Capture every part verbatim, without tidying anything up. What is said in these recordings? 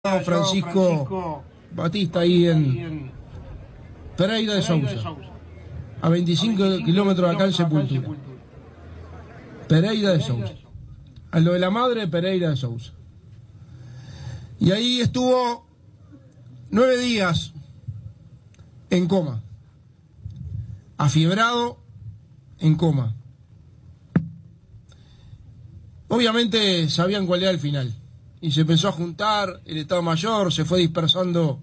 Francisco Batista ahí en Pereira de Sousa, a veinticinco kilómetros de acá en Sepultura. Pereira de Sousa, a lo de la madre, Pereira de Sousa. Y ahí estuvo nueve días en coma, afiebrado, en coma. Obviamente sabían cuál era el final. Y se empezó a juntar el Estado Mayor, se fue dispersando,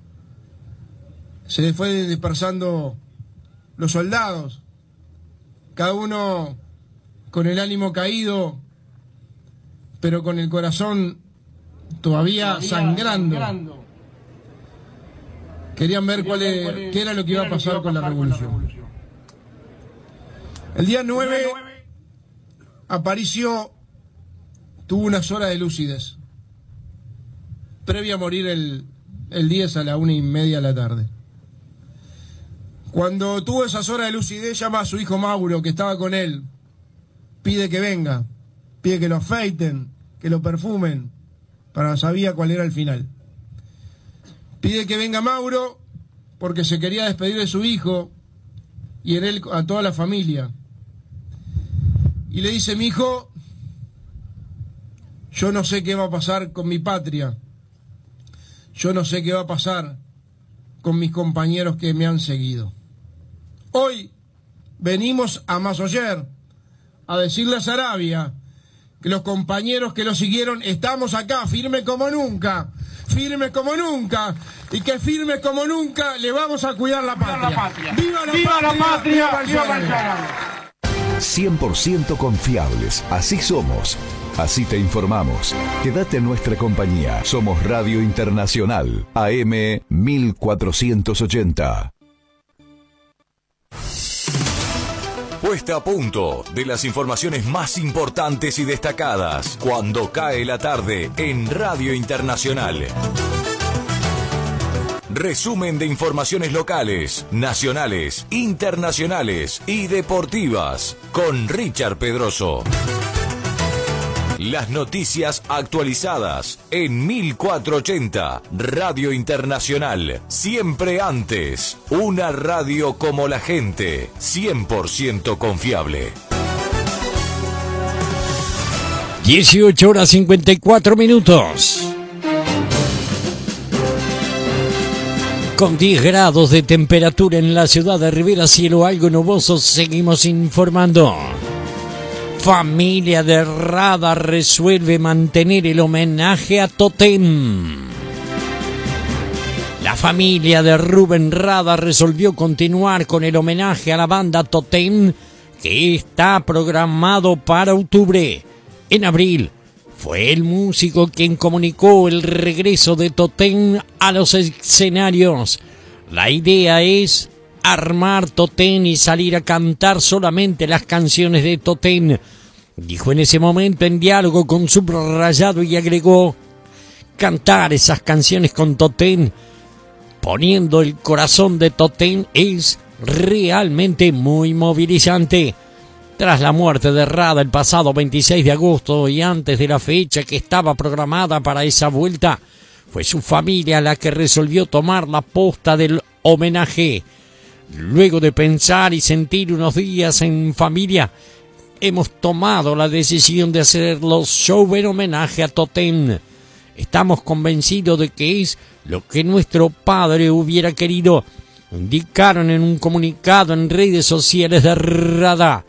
se fue dispersando los soldados, cada uno con el ánimo caído, pero con el corazón todavía, todavía sangrando. sangrando. Querían ver cuál es, cuál es, qué era lo que iba a pasar, iba a pasar con, la con la revolución. El día nueve, Aparicio tuvo unas horas de lucidez, previa a morir el, el diez a la una y media de la tarde. Cuando tuvo esas horas de lucidez, llama a su hijo Mauro, que estaba con él, pide que venga, pide que lo afeiten, que lo perfumen, para sabía cuál era el final. Pide que venga Mauro, porque se quería despedir de su hijo, y en él a toda la familia. Y le dice: mi hijo, yo no sé qué va a pasar con mi patria. Yo no sé qué va a pasar con mis compañeros que me han seguido. Hoy venimos a Masoyer a decirle a Saravia que los compañeros que lo siguieron estamos acá, firmes como nunca, firmes como nunca, y que firmes como nunca le vamos a cuidar la patria. La patria. ¡Viva la ¡Viva patria! La patria! ¡Viva Vallarano! cien por ciento confiables, así somos. Así te informamos. Quédate en nuestra compañía. Somos Radio Internacional, A M mil cuatrocientos ochenta. Puesta a punto de las informaciones más importantes y destacadas cuando cae la tarde en Radio Internacional. Resumen de informaciones locales, nacionales, internacionales y deportivas con Richard Pedroso. Las noticias actualizadas en mil cuatrocientos ochenta, Radio Internacional. Siempre antes. Una radio como la gente. cien por ciento confiable. dieciocho horas cincuenta y cuatro minutos. Con diez grados de temperatura en la ciudad de Rivera, cielo algo nuboso, seguimos informando. Familia de Rada resuelve mantener el homenaje a Totem. La familia de Rubén Rada resolvió continuar con el homenaje a la banda Totem, que está programado para octubre. En abril fue el músico quien comunicó el regreso de Totem a los escenarios. La idea es armar Totem y salir a cantar solamente las canciones de Totem, dijo en ese momento en diálogo con Subrayado, y agregó: cantar esas canciones con Totem, poniendo el corazón de Totem, es realmente muy movilizante. Tras la muerte de Rada el pasado veintiséis de agosto y antes de la fecha que estaba programada para esa vuelta, fue su familia la que resolvió tomar la posta del homenaje. Luego de pensar y sentir unos días en familia, hemos tomado la decisión de hacer los shows en homenaje a Totem. Estamos convencidos de que es lo que nuestro padre hubiera querido, indicaron en un comunicado en redes sociales de Rada.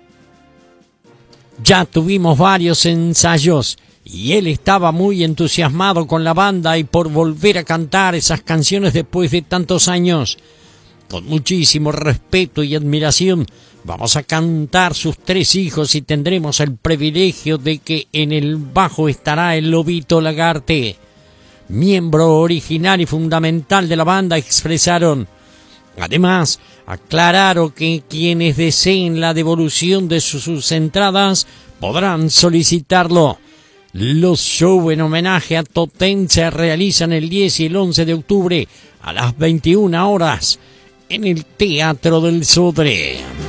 Ya tuvimos varios ensayos y él estaba muy entusiasmado con la banda y por volver a cantar esas canciones después de tantos años. Con muchísimo respeto y admiración, vamos a cantar sus tres hijos y tendremos el privilegio de que en el bajo estará el Lobito Lagarte. Miembro original y fundamental de la banda, expresaron. Además, aclararon que quienes deseen la devolución de sus, sus entradas podrán solicitarlo. Los shows en homenaje a Totem se realizan el diez y el once de octubre a las veintiuna horas en el Teatro del Sodre.